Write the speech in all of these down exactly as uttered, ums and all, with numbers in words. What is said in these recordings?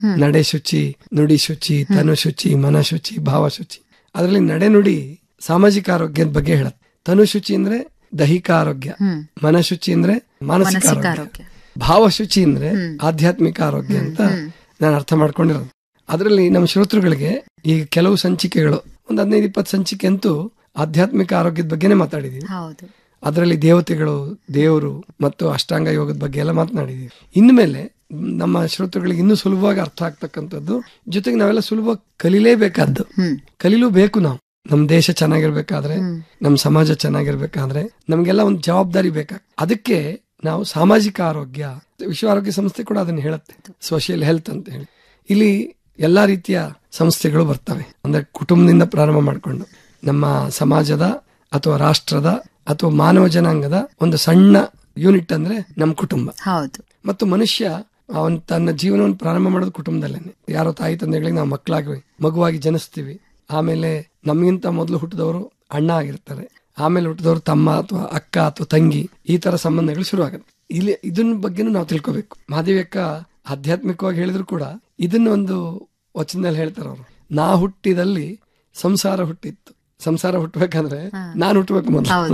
ನಡೆ ಶುಚಿ, ನುಡಿ ಶುಚಿ, ತನು ಶುಚಿ, ಮನ ಶುಚಿ, ಭಾವ ಶುಚಿ. ಅದರಲ್ಲಿ ನಡೆ ನುಡಿ ಸಾಮಾಜಿಕ ಆರೋಗ್ಯದ ಬಗ್ಗೆ ಹೇಳತ್ತೆ. ತನು ಶುಚಿ ಅಂದ್ರೆ ದೈಹಿಕ ಆರೋಗ್ಯ, ಮನ ಶುಚಿ ಅಂದ್ರೆ ಮಾನಸಿಕ ಆರೋಗ್ಯ, ಭಾವ ಶುಚಿ ಅಂದ್ರೆ ಆಧ್ಯಾತ್ಮಿಕ ಆರೋಗ್ಯ ಅಂತ ನಾನು ಅರ್ಥ ಮಾಡ್ಕೊಂಡಿರೋದು. ಅದರಲ್ಲಿ ನಮ್ಮ ಶ್ರೋತೃಗಳಿಗೆ ಈಗ ಕೆಲವು ಸಂಚಿಕೆಗಳು, ಒಂದ್ ಹದಿನೈದು ಇಪ್ಪತ್ತು ಸಂಚಿಕೆ ಅಂತೂ ಆಧ್ಯಾತ್ಮಿಕ ಆರೋಗ್ಯದ ಬಗ್ಗೆನೇ ಮಾತಾಡಿದೀವಿ. ಅದರಲ್ಲಿ ದೇವತೆಗಳು, ದೇವರು ಮತ್ತು ಅಷ್ಟಾಂಗ ಯೋಗದ ಬಗ್ಗೆ ಎಲ್ಲ ಮಾತನಾಡಿದೀವಿ. ಇನ್ಮೇಲೆ ನಮ್ಮ ಶ್ರೋತೃಗಳಿಗೆ ಇನ್ನೂ ಸುಲಭವಾಗಿ ಅರ್ಥ ಆಗ್ತಕ್ಕಂಥದ್ದು, ಜೊತೆಗೆ ನಾವೆಲ್ಲ ಸುಲಭವಾಗಿ ಕಲಿಲೇಬೇಕಾದ್ದು, ಕಲಿಲೂ ಬೇಕು. ನಾವು ನಮ್ ದೇಶ ಚೆನ್ನಾಗಿರ್ಬೇಕಾದ್ರೆ, ನಮ್ ಸಮಾಜ ಚೆನ್ನಾಗಿರ್ಬೇಕಾದ್ರೆ ನಮ್ಗೆಲ್ಲ ಒಂದು ಜವಾಬ್ದಾರಿ ಬೇಕಾಗ. ಅದಕ್ಕೆ ನಾವು ಸಾಮಾಜಿಕ ಆರೋಗ್ಯ, ವಿಶ್ವ ಆರೋಗ್ಯ ಸಂಸ್ಥೆ ಕೂಡ ಅದನ್ನ ಹೇಳುತ್ತೆ, ಸೋಷಿಯಲ್ ಹೆಲ್ತ್ ಅಂತ ಹೇಳಿ. ಇಲ್ಲಿ ಎಲ್ಲಾ ರೀತಿಯ ಸಂಸ್ಥೆಗಳು ಬರ್ತವೆ. ಅಂದ್ರೆ ಕುಟುಂಬದಿಂದ ಪ್ರಾರಂಭ ಮಾಡ್ಕೊಂಡು ನಮ್ಮ ಸಮಾಜದ ಅಥವಾ ರಾಷ್ಟ್ರದ ಅಥವಾ ಮಾನವ ಜನಾಂಗದ ಒಂದು ಸಣ್ಣ ಯೂನಿಟ್ ಅಂದ್ರೆ ನಮ್ಮ ಕುಟುಂಬ. ಮತ್ತು ಮನುಷ್ಯ ಅವನ್ ತನ್ನ ಜೀವನವನ್ನು ಪ್ರಾರಂಭ ಮಾಡೋದು ಕುಟುಂಬದಲ್ಲೇನೆ. ಯಾರೋ ತಾಯಿ ತಂದೆಗಳಿಗೆ ನಾವು ಮಕ್ಕಳಾಗಿ ಮಗುವಾಗಿ ಜನಿಸ್ತೀವಿ. ಆಮೇಲೆ ನಮಗಿಂತ ಮೊದಲು ಹುಟ್ಟಿದವರು ಅಣ್ಣ ಆಗಿರ್ತಾರೆ. ಆಮೇಲೆ ಹುಟ್ಟಿದವರು ತಮ್ಮ ಅಥವಾ ಅಕ್ಕ ಅಥವಾ ತಂಗಿ, ಈ ತರ ಸಂಬಂಧಗಳು ಶುರು ಆಗುತ್ತೆ. ಇಲ್ಲಿ ಇದನ್ನ ಬಗ್ಗೆನೂ ನಾವು ತಿಳ್ಕೊಬೇಕು. ಮಹಾದೇವಕ್ಕ ಆಧ್ಯಾತ್ಮಿಕವಾಗಿ ಹೇಳಿದ್ರು ಕೂಡ ಇದನ್ನ ಒಂದು ವಚನದಲ್ಲಿ ಹೇಳ್ತಾರ ಅವರು. ನಾ ಹುಟ್ಟಿದಲ್ಲಿ ಸಂಸಾರ ಹುಟ್ಟಿತ್ತು. ಸಂಸಾರ ಹುಟ್ಟಬೇಕಂದ್ರೆ ನಾನು ಹುಟ್ಟಬೇಕು ಮೊದಲು.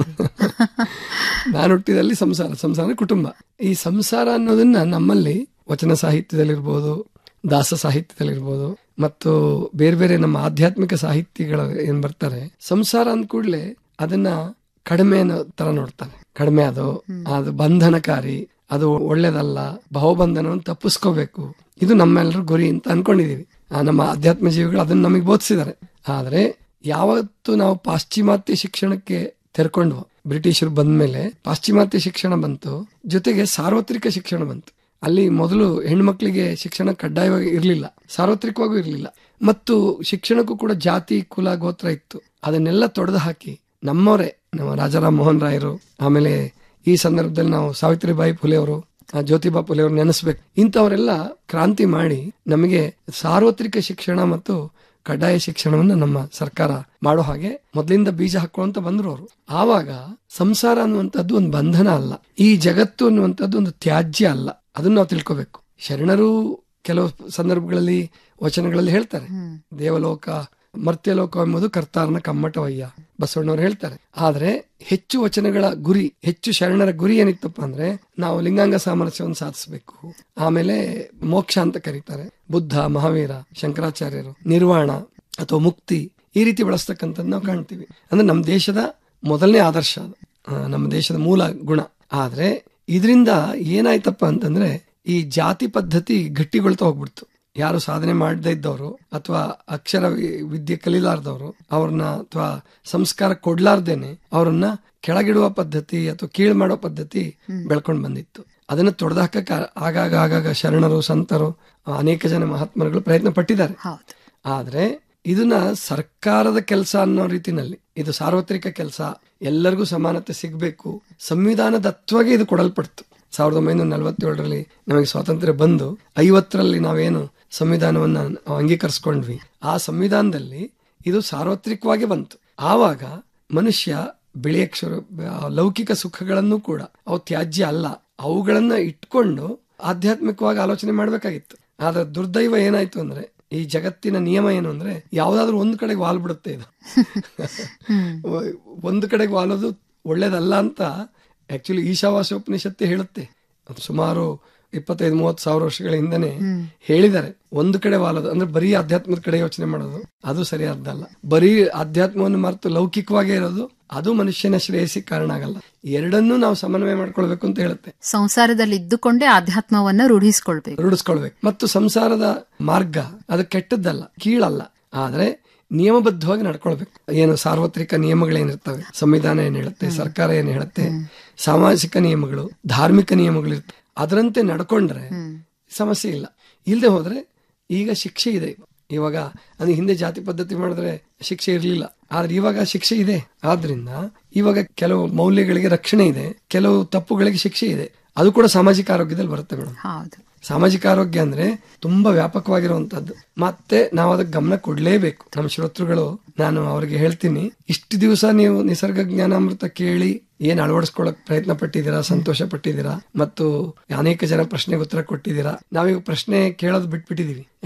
ನಾನು ಹುಟ್ಟಿದಲ್ಲಿ ಸಂಸಾರ, ಸಂಸಾರ ಕುಟುಂಬ. ಈ ಸಂಸಾರ ಅನ್ನೋದನ್ನ ನಮ್ಮಲ್ಲಿ ವಚನ ಸಾಹಿತ್ಯದಲ್ಲಿರ್ಬೋದು, ದಾಸ ಸಾಹಿತ್ಯದಲ್ಲಿರ್ಬೋದು, ಮತ್ತು ಬೇರೆ ಬೇರೆ ನಮ್ಮ ಆಧ್ಯಾತ್ಮಿಕ ಸಾಹಿತ್ಯಗಳು ಏನ್ ಬರ್ತಾರೆ, ಸಂಸಾರ ಅಂದ ಕೂಡ್ಲೆ ಅದನ್ನ ಕಡಿಮೆ ಅನ್ನೋ ತರ ನೋಡ್ತಾರೆ. ಕಡಿಮೆ, ಅದು ಅದು ಬಂಧನಕಾರಿ, ಅದು ಒಳ್ಳೇದಲ್ಲ, ಭಾವಬಂಧನವನ್ನು ತಪ್ಪಿಸ್ಕೋಬೇಕು, ಇದು ನಮ್ಮೆಲ್ಲರ ಗುರಿ ಅಂತ ಅನ್ಕೊಂಡಿದೀವಿ. ನಮ್ಮ ಆಧ್ಯಾತ್ಮ ಜೀವಿಗಳು ಅದನ್ನ ನಮಗೆ ಬೋಧಿಸಿದ್ದಾರೆ. ಆದ್ರೆ ಯಾವತ್ತು ನಾವು ಪಾಶ್ಚಿಮಾತ್ಯ ಶಿಕ್ಷಣಕ್ಕೆ ತೆರ್ಕೊಂಡ್ವು, ಬ್ರಿಟಿಷರು ಬಂದ್ಮೇಲೆ ಪಾಶ್ಚಿಮಾತ್ಯ ಶಿಕ್ಷಣ ಬಂತು, ಜೊತೆಗೆ ಸಾರ್ವತ್ರಿಕ ಶಿಕ್ಷಣ ಬಂತು. ಅಲ್ಲಿ ಮೊದಲು ಹೆಣ್ಮಕ್ಳಿಗೆ ಶಿಕ್ಷಣ ಕಡ್ಡಾಯವಾಗಿ ಇರ್ಲಿಲ್ಲ, ಸಾರ್ವತ್ರಿಕವಾಗೂ ಇರ್ಲಿಲ್ಲ, ಮತ್ತು ಶಿಕ್ಷಣಕ್ಕೂ ಕೂಡ ಜಾತಿ, ಕುಲ, ಗೋತ್ರ ಇತ್ತು. ಅದನ್ನೆಲ್ಲ ತೊಡೆದು ಹಾಕಿ ನಮ್ಮವರೇ, ನಮ್ಮ ರಾಜಾರಾಮ್ ಮೋಹನ್ ರಾಯರು, ಆಮೇಲೆ ಈ ಸಂದರ್ಭದಲ್ಲಿ ನಾವು ಸಾವಿತ್ರಿಬಾಯಿ ಫುಲೆ ಅವರು, ಜ್ಯೋತಿಬಾ ಫುಲೆ ಅವರು ನೆನೆಸ್ಬೇಕು. ಇಂಥವರೆಲ್ಲ ಕ್ರಾಂತಿ ಮಾಡಿ ನಮಗೆ ಸಾರ್ವತ್ರಿಕ ಶಿಕ್ಷಣ ಮತ್ತು ಕಡ್ಡಾಯ ಶಿಕ್ಷಣವನ್ನ ನಮ್ಮ ಸರ್ಕಾರ ಮಾಡೋ ಹಾಗೆ ಮೊದಲಿಂದ ಬೀಜ ಹಾಕೊಳ್ಳುವಂತ ಬಂದ್ರು ಅವರು. ಆವಾಗ ಸಂಸಾರ ಅನ್ನುವಂಥದ್ದು ಒಂದು ಬಂಧನ ಅಲ್ಲ, ಈ ಜಗತ್ತು ಅನ್ನುವಂಥದ್ದು ಒಂದು ತ್ಯಾಜ್ಯ ಅಲ್ಲ, ಅದನ್ನ ನಾವು ತಿಳ್ಕೋಬೇಕು. ಶರಣರು ಕೆಲವು ಸಂದರ್ಭಗಳಲ್ಲಿ ವಚನಗಳಲ್ಲಿ ಹೇಳ್ತಾರೆ, ದೇವಲೋಕ ಮರ್ತ್ಯಲೋಕ ಎಂಬುದು ಕರ್ತಾರನ ಕಮ್ಮಟವಯ್ಯ, ಬಸವಣ್ಣವ್ರು ಹೇಳ್ತಾರೆ. ಆದ್ರೆ ಹೆಚ್ಚು ವಚನಗಳ ಗುರಿ, ಹೆಚ್ಚು ಶರಣರ ಗುರಿ ಏನಿತ್ತಪ್ಪ ಅಂದ್ರೆ ನಾವು ಲಿಂಗಾಂಗ ಸಾಮರಸ್ಯವನ್ನು ಸಾಧಿಸಬೇಕು, ಆಮೇಲೆ ಮೋಕ್ಷ ಅಂತ ಕರೀತಾರೆ. ಬುದ್ಧ, ಮಹಾವೀರ, ಶಂಕರಾಚಾರ್ಯರು ನಿರ್ವಾಣ ಅಥವಾ ಮುಕ್ತಿ ಈ ರೀತಿ ಬಳಸ್ತಕ್ಕಂಥದ್ದು ನಾವು ಕಾಣ್ತೀವಿ. ಅಂದ್ರೆ ನಮ್ಮ ದೇಶದ ಮೊದಲನೇ ಆದರ್ಶ ಅದು, ನಮ್ಮ ದೇಶದ ಮೂಲ ಗುಣ. ಆದ್ರೆ ಇದರಿಂದ ಏನಾಯ್ತಪ್ಪ ಅಂತಂದ್ರೆ ಈ ಜಾತಿ ಪದ್ಧತಿ ಗಟ್ಟಿಗೊಳ್ತಾ ಹೋಗ್ಬಿಡ್ತು. ಯಾರು ಸಾಧನೆ ಮಾಡದೇ ಇದ್ದವರು ಅಥವಾ ಅಕ್ಷರ ವಿದ್ಯೆ ಕಲೀಲಾರ್ದವರು, ಅವ್ರನ್ನ ಅಥವಾ ಸಂಸ್ಕಾರ ಕೊಡ್ಲಾರ್ದೇನೆ ಅವ್ರನ್ನ ಕೆಳಗಿಡುವ ಪದ್ಧತಿ ಅಥವಾ ಕೀಳು ಮಾಡೋ ಪದ್ಧತಿ ಬೆಳ್ಕೊಂಡ್ ಬಂದಿತ್ತು. ಅದನ್ನ ತೊಡೆದಾಕಕ್ಕೆ ಆಗಾಗ ಆಗಾಗ ಶರಣರು, ಸಂತರು, ಅನೇಕ ಜನ ಮಹಾತ್ಮರುಗಳು ಪ್ರಯತ್ನ ಪಟ್ಟಿದ್ದಾರೆ. ಆದ್ರೆ ಇದನ್ನ ಸರ್ಕಾರದ ಕೆಲಸ ಅನ್ನೋ ರೀತಿನಲ್ಲಿ, ಇದು ಸಾರ್ವತ್ರಿಕ ಕೆಲಸ, ಎಲ್ಲರಿಗೂ ಸಮಾನತೆ ಸಿಗ್ಬೇಕು, ಸಂವಿಧಾನದತ್ವಗೆ ಇದು ಕೊಡಲ್ಪಡ್ತು. ಸಾವಿರದ ಒಂಬೈನೂರ ನಲವತ್ತೇಳರಲ್ಲಿ ನಮಗೆ ಸ್ವಾತಂತ್ರ್ಯ ಬಂದು ಐವತ್ತರಲ್ಲಿ ನಾವೇನು ಸಂವಿಧಾನವನ್ನ ಅಂಗೀಕರಿಸ್ಕೊಂಡ್ವಿ, ಆ ಸಂವಿಧಾನದಲ್ಲಿ ಇದು ಸಾರ್ವತ್ರಿಕವಾಗಿ ಬಂತು. ಆವಾಗ ಮನುಷ್ಯ ಬೆಳೆಯಕ್ ಶುರು, ಲೌಕಿಕ ಸುಖಗಳನ್ನು ಕೂಡ ಅವು ತ್ಯಾಜ್ಯ ಅಲ್ಲ, ಅವುಗಳನ್ನ ಇಟ್ಕೊಂಡು ಆಧ್ಯಾತ್ಮಿಕವಾಗಿ ಆಲೋಚನೆ ಮಾಡ್ಬೇಕಾಗಿತ್ತು. ಆದ್ರೆ ದುರ್ದೈವ ಏನಾಯ್ತು ಅಂದ್ರೆ ಈ ಜಗತ್ತಿನ ನಿಯಮ ಏನು ಅಂದ್ರೆ ಯಾವ್ದಾದ್ರು ಒಂದ್ ಕಡೆಗೆ ವಾಲ್ ಬಿಡುತ್ತೆ. ಇದು ಒಂದು ಕಡೆಗೆ ವಾಲೋದು ಒಳ್ಳೇದಲ್ಲ ಅಂತ ಆಕ್ಚುಲಿ ಈಶಾವಾಸ್ಯೋಪನಿಷತ್ತೇ ಹೇಳುತ್ತೆ. ಅದು ಸುಮಾರು ಇಪ್ಪತ್ತೈದು ಮೂವತ್ತು ಸಾವಿರ ವರ್ಷಗಳ ಹಿಂದನೆ ಹೇಳಿದ್ದಾರೆ. ಒಂದು ಕಡೆ ವಾಲೋದು ಅಂದ್ರೆ ಬರೀ ಅಧ್ಯಾತ್ಮದ ಕಡೆ ಯೋಚನೆ ಮಾಡೋದು, ಅದು ಸರಿಯಾದ್ದಲ್ಲ. ಬರೀ ಅಧ್ಯಾತ್ಮವನ್ನು ಮರೆತು ಲೌಕಿಕವಾಗಿ ಇರೋದು, ಅದು ಮನುಷ್ಯನ ಶ್ರೇಯಸ್ಸಿ ಕಾರಣ ಆಗಲ್ಲ. ಎರಡನ್ನೂ ನಾವು ಸಮನ್ವಯ ಮಾಡ್ಕೊಳ್ಬೇಕು ಅಂತ ಹೇಳುತ್ತೆ. ಸಂಸಾರದಲ್ಲಿ ಇದ್ದುಕೊಂಡೇ ಅಧ್ಯಾತ್ಮವನ್ನ ರೂಢಿಸ್ಕೊಳ್ಬೇಕು ರೂಢಿಸ್ಕೊಳ್ಬೇಕು ಮತ್ತು ಸಂಸಾರದ ಮಾರ್ಗ ಅದು ಕೆಟ್ಟದ್ದಲ್ಲ, ಕೀಳಲ್ಲ, ಆದ್ರೆ ನಿಯಮಬದ್ಧವಾಗಿ ನಡ್ಕೊಳ್ಬೇಕು. ಏನು ಸಾರ್ವತ್ರಿಕ ನಿಯಮಗಳೇನಿರ್ತವೆ, ಸಂವಿಧಾನ ಏನ್ ಹೇಳುತ್ತೆ, ಸರ್ಕಾರ ಏನ್ ಹೇಳುತ್ತೆ, ಸಾಮಾಜಿಕ ನಿಯಮಗಳು, ಧಾರ್ಮಿಕ ನಿಯಮಗಳು ಇರ್ತವೆ, ಅದರಂತೆ ನಡ್ಕೊಂಡ್ರೆ ಸಮಸ್ಯೆ ಇಲ್ಲ. ಇಲ್ಲದೆ ಹೋದ್ರೆ ಈಗ ಶಿಕ್ಷೆ ಇದೆ. ಇವಾಗ ಅದು ಹಿಂದೆ ಜಾತಿ ಪದ್ಧತಿ ಮಾಡಿದ್ರೆ ಶಿಕ್ಷೆ ಇರಲಿಲ್ಲ, ಆದ್ರೆ ಇವಾಗ ಶಿಕ್ಷೆ ಇದೆ. ಆದ್ರಿಂದ ಇವಾಗ ಕೆಲವು ಮೌಲ್ಯಗಳಿಗೆ ರಕ್ಷಣೆ ಇದೆ, ಕೆಲವು ತಪ್ಪುಗಳಿಗೆ ಶಿಕ್ಷೆ ಇದೆ. ಅದು ಕೂಡ ಸಾಮಾಜಿಕ ಆರೋಗ್ಯದಲ್ಲಿ ಬರುತ್ತೆ ಮೇಡಮ್. ಸಾಮಾಜಿಕ ಆರೋಗ್ಯ ಅಂದ್ರೆ ತುಂಬಾ ವ್ಯಾಪಕವಾಗಿರುವಂತದ್ದು. ಮತ್ತೆ ನಾವು ಅದಕ್ಕೆ ಗಮನ ಕೊಡ್ಲೇಬೇಕು. ನಮ್ಮ ಶ್ರೋತೃಗಳು, ನಾನು ಅವ್ರಿಗೆ ಹೇಳ್ತೀನಿ, ಇಷ್ಟು ದಿವಸ ನೀವು ನಿಸರ್ಗ ಜ್ಞಾನಾಮೃತ ಕೇಳಿ ಏನ್ ಅಳವಡಿಸ್ಕೊಳಕ್ ಪ್ರಯತ್ನ ಪಟ್ಟಿದ್ದೀರಾ, ಸಂತೋಷ ಪಟ್ಟಿದ್ದೀರಾ, ಮತ್ತು ಅನೇಕ ಜನ ಪ್ರಶ್ನೆಗೆ ಉತ್ತರ ಕೊಟ್ಟಿದ್ದೀರಾ. ನಾವೀಗ ಪ್ರಶ್ನೆ ಕೇಳೋದು ಬಿಟ್ಬಿಟ್ಟಿದೀವಿ.